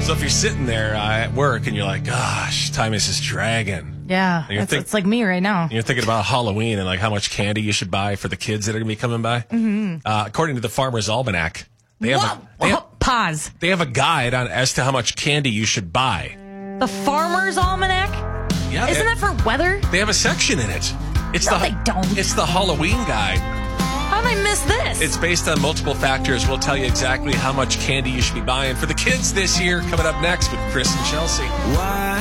So if you're sitting there at work and you're like, gosh, time is just dragging. Yeah, it's like me right now. You're thinking about Halloween and like how much candy you should buy for the kids that are going to be coming by. Mm-hmm. According to the Farmer's Almanac, they have a guide on as to how much candy you should buy. The Farmer's Almanac? Yeah, isn't that for weather? They have a section in it. They don't. It's the Halloween guide. How did I miss this? It's based on multiple factors. We'll tell you exactly how much candy you should be buying for the kids this year. Coming up next with Chris and Chelsea. Why?